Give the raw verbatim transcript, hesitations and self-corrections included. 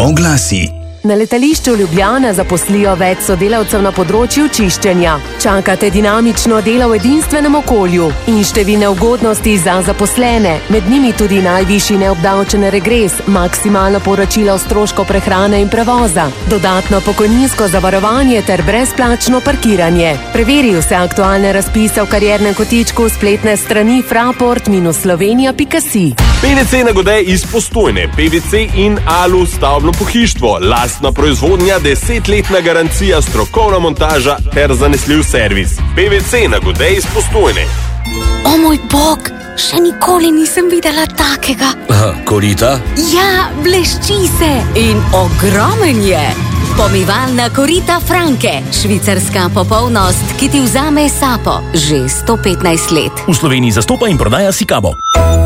Oglasi. Na letališču Ljubljana zaposlijo več sodelavcev na področju čiščenja. Čakate dinamično delo v edinstvenem okolju in številne ugodnosti za zaposlene, med njimi tudi najvišji neobdavčen regres, maksimalno povračilo stroškov prehrane in prevoza, dodatno pokojninsko zavarovanje ter brezplačno parkiranje. Preveri vse aktualne razpise v kariernem kotičku spletne strani fraport slovenija pika si. P V C Nagodej iz Postojne, P V C in Alu stavbno pohištvo, lastna proizvodnja, desetletna garancija, strokovna montaža ter zanesljiv servis. P V C Nagodej iz Postojne. O moj bog, še nikoli nisem videla takega. Aha, korita? Ja, blešči se in ogromen je. Pomivalna korita Franke, švicarska popolnost, ki ti vzame sapo že sto petnajst let. V Sloveniji zastopa in prodaja Sikabo.